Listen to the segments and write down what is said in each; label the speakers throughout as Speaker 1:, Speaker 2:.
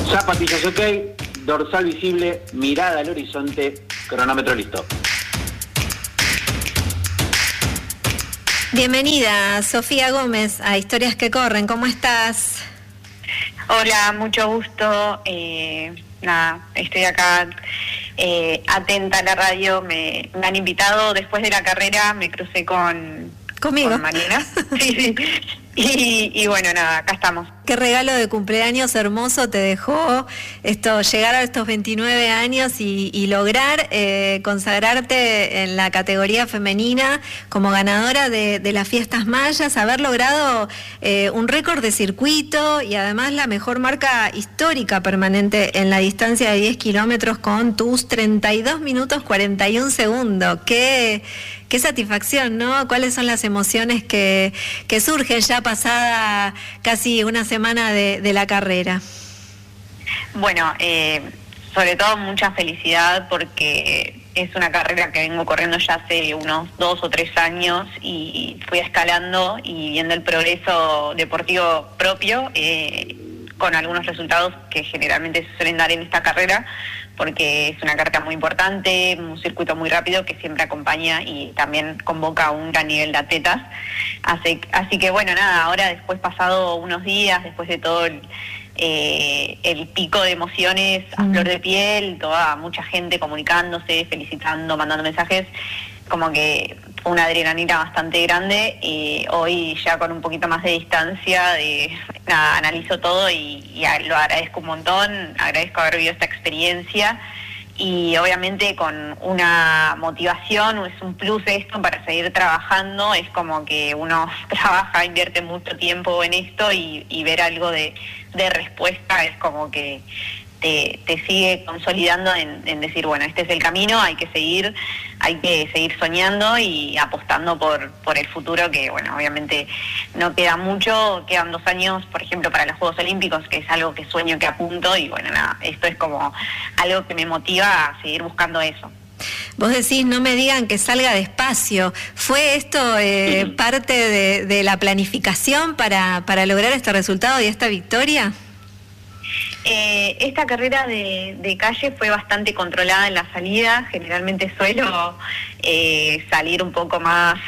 Speaker 1: Zapatillas ok, dorsal visible, mirada al horizonte, cronómetro listo.
Speaker 2: Bienvenida, Sofía Gómez, a Historias que Corren. ¿Cómo estás?
Speaker 3: Hola, mucho gusto. Estoy acá atenta a la radio. Me han invitado después de la carrera, me crucé
Speaker 2: ¿Conmigo?
Speaker 3: Con Marina. Sí. Y bueno, acá estamos.
Speaker 2: Qué regalo de cumpleaños hermoso te dejó llegar a estos 29 años y lograr consagrarte en la categoría femenina como ganadora de las fiestas mayas, haber logrado un récord de circuito y además la mejor marca histórica permanente en la distancia de 10 kilómetros con tus 32 minutos 41 segundos. Qué satisfacción, ¿no? ¿Cuáles son las emociones que surgen ya pasada casi una semana de la carrera?
Speaker 3: Bueno, sobre todo mucha felicidad porque es una carrera que vengo corriendo ya hace unos 2 o 3 años y fui escalando y viendo el progreso deportivo propio con algunos resultados que generalmente se suelen dar en esta carrera, porque es una carrera muy importante, un circuito muy rápido que siempre acompaña y también convoca a un gran nivel de atletas. Así que bueno, ahora después pasado unos días, después de todo el pico de emociones a flor de piel, mucha gente comunicándose, felicitando, mandando mensajes, como que fue una adrenalina bastante grande y hoy ya con un poquito más de distancia, analizo todo y lo agradezco un montón, agradezco haber vivido esta experiencia y obviamente con una motivación, es un plus esto para seguir trabajando, es como que uno trabaja, invierte mucho tiempo en esto y ver algo de respuesta es como que te sigue consolidando en decir, bueno, este es el camino, hay que seguir soñando y apostando por el futuro, que bueno, obviamente no queda mucho, quedan 2 años, por ejemplo, para los Juegos Olímpicos, que es algo que sueño, que apunto, y bueno, esto es como algo que me motiva a seguir buscando eso.
Speaker 2: Vos decís, no me digan que salga despacio. ¿Fue esto parte de la planificación para lograr este resultado y esta victoria?
Speaker 3: Esta carrera de calle fue bastante controlada en la salida. Generalmente suelo salir un poco más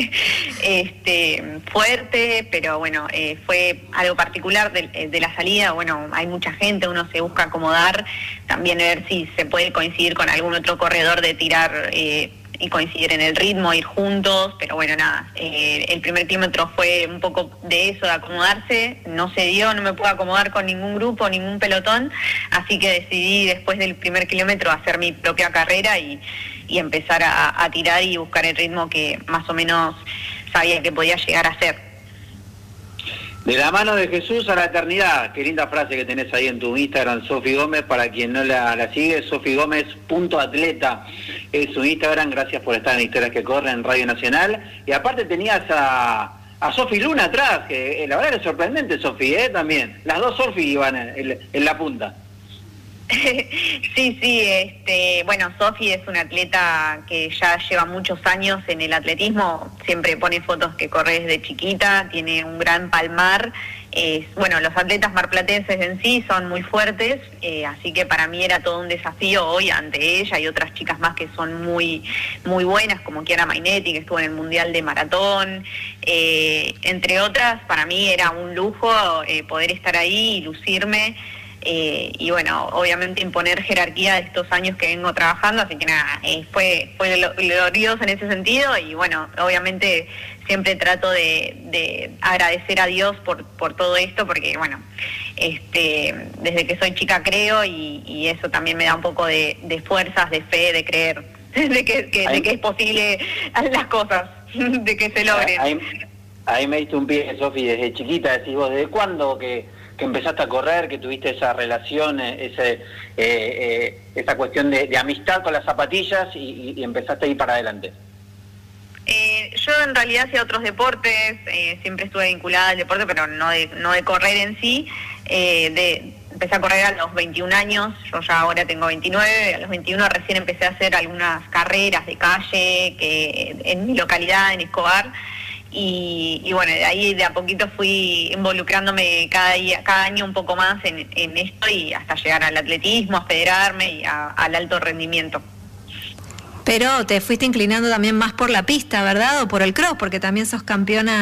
Speaker 3: fuerte, pero bueno, fue algo particular de la salida. Bueno, hay mucha gente, uno se busca acomodar, también ver si se puede coincidir con algún otro corredor de tirar y coincidir en el ritmo, ir juntos, pero bueno, el primer kilómetro fue un poco de eso, de acomodarse, no se dio, no me pude acomodar con ningún grupo, ningún pelotón, así que decidí después del primer kilómetro hacer mi propia carrera y empezar a tirar y buscar el ritmo que más o menos sabía que podía llegar a ser.
Speaker 1: De la mano de Jesús a la eternidad. Qué linda frase que tenés ahí en tu Instagram, Sofi Gómez. Para quien no la sigue, sofigomez.atleta es su Instagram. Gracias por estar en Historias que Corren en Radio Nacional. Y aparte tenías a Sofi Luna atrás, que la verdad es sorprendente, Sofi, también. Las dos Sofi iban en la punta.
Speaker 3: Sí, bueno, Sofi es una atleta que ya lleva muchos años en el atletismo, siempre pone fotos que corre desde chiquita, tiene un gran palmar. Bueno, los atletas marplatenses en sí son muy fuertes, así que para mí era todo un desafío hoy ante ella y otras chicas más que son muy, muy buenas, como Chiara Mainetti, que estuvo en el Mundial de Maratón, entre otras. Para mí era un lujo poder estar ahí y lucirme. Y bueno, obviamente imponer jerarquía de estos años que vengo trabajando, así que fue glorioso en ese sentido. Y bueno, obviamente siempre trato de agradecer a Dios por todo esto, porque bueno, desde que soy chica creo y eso también me da un poco de fuerzas, de fe, de creer de que es posible las cosas, de que se logren.
Speaker 1: Ahí me diste un pie, Sofi, desde chiquita. Decís vos, ¿desde cuándo que empezaste a correr, que tuviste esa relación, esa cuestión de amistad con las zapatillas y empezaste a ir para adelante?
Speaker 3: Yo en realidad hacía otros deportes, siempre estuve vinculada al deporte, pero no de correr en sí. Empecé a correr a los 21 años, yo ya ahora tengo 29, a los 21 recién empecé a hacer algunas carreras de calle en mi localidad, en Escobar. Y bueno, de ahí de a poquito fui involucrándome cada año un poco más en esto y hasta llegar al atletismo, a federarme y al alto rendimiento.
Speaker 2: Pero te fuiste inclinando también más por la pista, ¿verdad? O por el cross, porque también sos campeona